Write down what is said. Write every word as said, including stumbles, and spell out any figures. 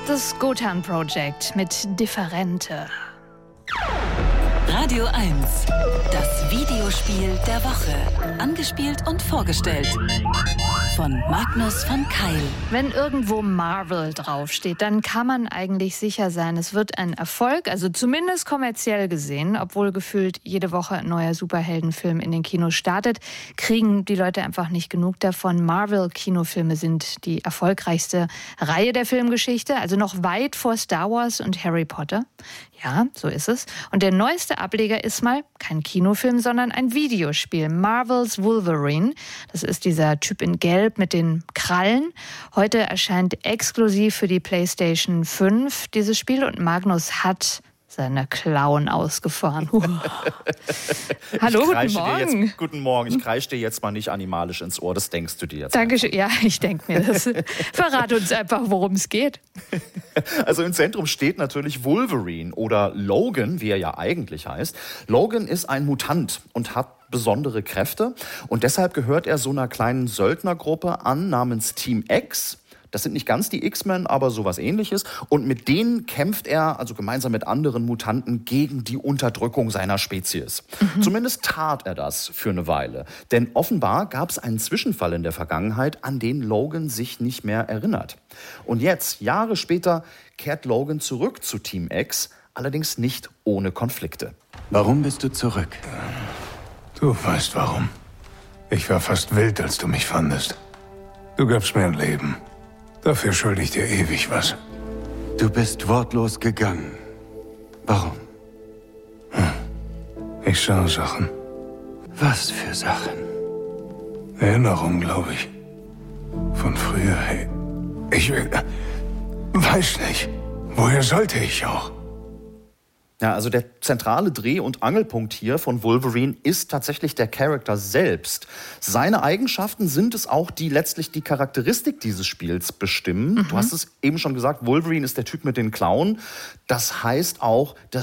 Das Gotan Project mit Differente. Radio eins, das Videospiel der Woche. Angespielt und vorgestellt von Magnus von Keil. Wenn irgendwo Marvel draufsteht, dann kann man eigentlich sicher sein, es wird ein Erfolg, also zumindest kommerziell gesehen. Obwohl gefühlt jede Woche ein neuer Superheldenfilm in den Kinos startet, kriegen die Leute einfach nicht genug davon. Marvel-Kinofilme sind die erfolgreichste Reihe der Filmgeschichte, also noch weit vor Star Wars und Harry Potter. Ja, so ist es. Und der neueste Ableger ist mal kein Kinofilm, sondern ein Videospiel. Marvel's Wolverine. Das ist dieser Typ in Gelb mit den Krallen. Heute erscheint exklusiv für die PlayStation fünf dieses Spiel und Magnus hat seine Klauen ausgefahren. Hallo, guten Morgen. Jetzt, guten Morgen. Ich kreische dir jetzt mal nicht animalisch ins Ohr. Das denkst du dir jetzt. Dankeschön. Ja, ich denke mir das. Verrate uns einfach, worum es geht. Also im Zentrum steht natürlich Wolverine oder Logan, wie er ja eigentlich heißt. Logan ist ein Mutant und hat besondere Kräfte. Und deshalb gehört er so einer kleinen Söldnergruppe an namens Team X. Das sind nicht ganz die X-Men, aber sowas Ähnliches. Und mit denen kämpft er, also gemeinsam mit anderen Mutanten, gegen die Unterdrückung seiner Spezies. Mhm. Zumindest tat er das für eine Weile. Denn offenbar gab es einen Zwischenfall in der Vergangenheit, an den Logan sich nicht mehr erinnert. Und jetzt, Jahre später, kehrt Logan zurück zu Team X, allerdings nicht ohne Konflikte. Warum bist du zurück? Du weißt warum. Ich war fast wild, als du mich fandest. Du gabst mir ein Leben. Dafür schulde ich dir ewig was. Du bist wortlos gegangen. Warum? Hm. Ich sah Sachen. Was für Sachen? Erinnerungen, glaube ich. Von früher. Hey, ich will... Weiß nicht. Woher sollte ich auch? Ja, also der zentrale Dreh- und Angelpunkt hier von Wolverine ist tatsächlich der Charakter selbst. Seine Eigenschaften sind es auch, die letztlich die Charakteristik dieses Spiels bestimmen. Mhm. Du hast es eben schon gesagt, Wolverine ist der Typ mit den Klauen. Das heißt auch, das